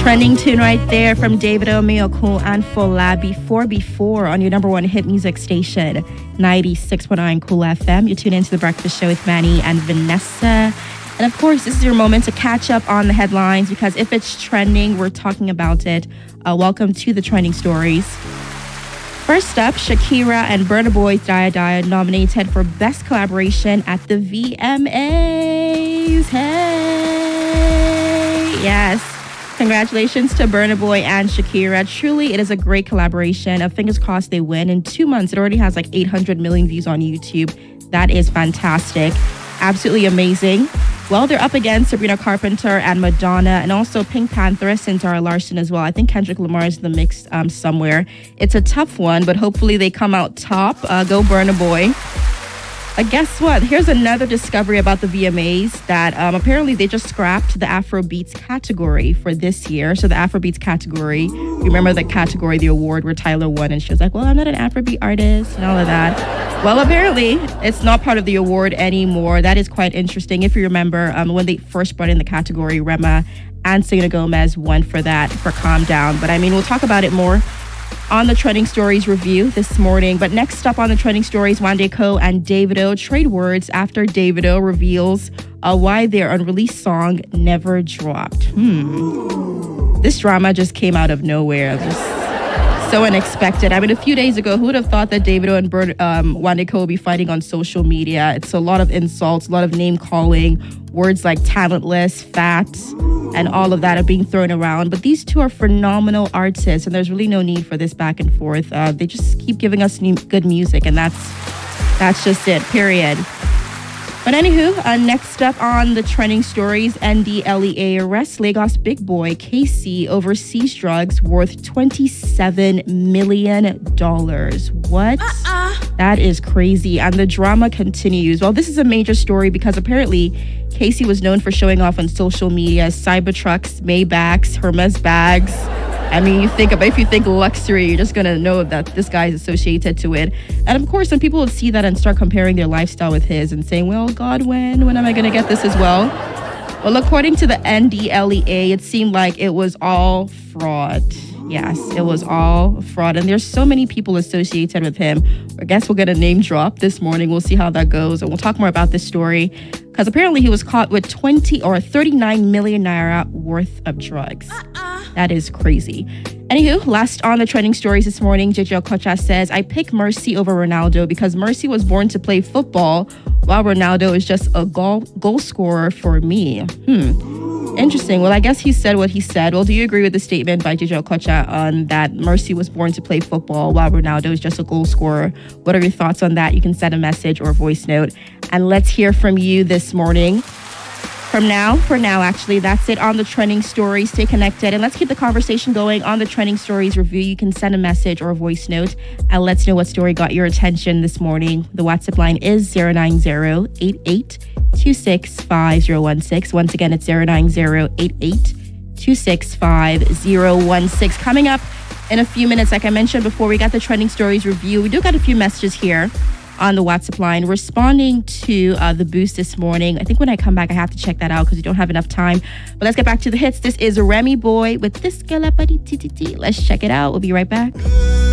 Trending tune right there from Davido, Mio Cool, and Folabi, Before on your number one hit music station, 96.9 Cool FM. You tune into The Breakfast Show with Manny and Vanessa. And of course, this is your moment to catch up on the headlines because if it's trending, we're talking about it. Welcome to the trending stories. First up, Shakira and Burna Boy's Daya Daya nominated for Best Collaboration at the VMAs. Hey! Yes. Congratulations to Burna Boy and Shakira. Truly, it is a great collaboration. Fingers crossed they win. In 2 months, it already has like 800 million views on YouTube. That is fantastic. Absolutely amazing. Well, they're up against Sabrina Carpenter and Madonna and also Pink Pantheress and Zara Larsson as well. I think Kendrick Lamar is in the mix somewhere. It's a tough one, but hopefully they come out top. Go Burna Boy. Guess what? Here's another discovery about the VMAs that apparently they just scrapped the Afrobeats category for this year. So the Afrobeats category, you remember the category, the award where Tyler won and she was like, well, I'm not an Afrobeat artist and all of that. Well, apparently it's not part of the award anymore. That is quite interesting. If you remember when they first brought in the category, Rema and Selena Gomez won for that, for Calm Down. But I mean, we'll talk about it more on the Trending Stories review this morning. But next up on the Trending Stories, Wande Coe and Davido trade words after Davido reveals why their unreleased song never dropped. This drama just came out of nowhere. Just so unexpected. I mean, a few days ago, who would have thought that Davido and Wande Coe would be fighting on social media? It's a lot of insults, a lot of name calling, words like talentless, fat, and all of that are being thrown around. But these two are phenomenal artists, and there's really no need for this back and forth. They just keep giving us good music, and that's just it, period. But anywho, next up on the Trending Stories, NDLEA arrests Lagos big boy KC over seized drugs worth $27 million. What? That is crazy. And the drama continues. Well, this is a major story because apparently KC was known for showing off on social media Cybertrucks, Maybachs, Hermes bags. I mean, if you think luxury, you're just going to know that this guy is associated to it. And of course, some people would see that and start comparing their lifestyle with his and saying, well, God, when am I going to get this as well? Well, according to the NDLEA, it seemed like it was all fraud. Yes, it was all fraud. And there's so many people associated with him. I guess we'll get a name drop this morning. We'll see how that goes. And we'll talk more about this story because apparently he was caught with 39 million naira worth of drugs. That is crazy. Anywho, last on the Trending Stories this morning, JJ Okocha says, I pick Mercy over Ronaldo because Mercy was born to play football while Ronaldo is just a goal scorer for me. Interesting. Well, I guess he said what he said. Well, do you agree with the statement by JJ Okocha on that Mercy was born to play football while Ronaldo is just a goal scorer? What are your thoughts on that? You can send a message or a voice note. And let's hear from you this morning. For now, actually, that's it on the Trending Stories. Stay connected and let's keep the conversation going on the Trending Stories review. You can send a message or a voice note and let's know what story got your attention this morning. The WhatsApp line is 090-8826-5016. Once again, it's 090-8826-5016. Coming up in a few minutes, like I mentioned before, we got the Trending Stories review. We do got a few messages here on the WhatsApp line responding to the boost this morning. I think when I come back, I have to check that out because we don't have enough time. But let's get back to the hits. This is Remy Boy with This Girl Up. Let's check it out. We'll be right back.